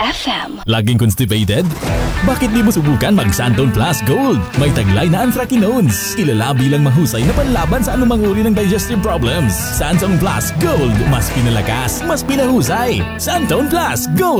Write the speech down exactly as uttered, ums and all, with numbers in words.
F M. Laging constipated? Bakit di mo subukan mag Santon Plus Gold? May taglay na anthracinones. Kilala bilang mahusay na panlaban sa anumang uri ng digestive problems. Santon Plus Gold. Mas pinalakas, mas pinahusay. Santon Plus Gold.